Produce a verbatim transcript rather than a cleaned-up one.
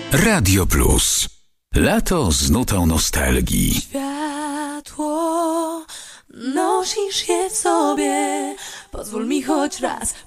Radio Plus. Lato z nutą nostalgii. Światło, nosisz je w sobie. Pozwól mi choć raz